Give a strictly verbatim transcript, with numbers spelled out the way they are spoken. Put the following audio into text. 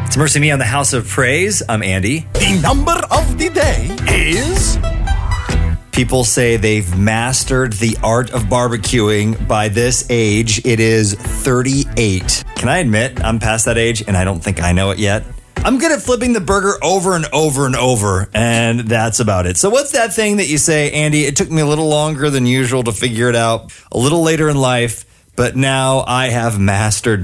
It's Mercy Me on the House of Praise. I'm Andy. The number of the day is... People say they've mastered the art of barbecuing by this age. It is thirty-eight. Can I admit I'm past that age and I don't think I know it yet? I'm good at flipping the burger over and over and over, and that's about it. So what's that thing that you say, Andy, it took me a little longer than usual to figure it out, a little later in life, but now I have mastered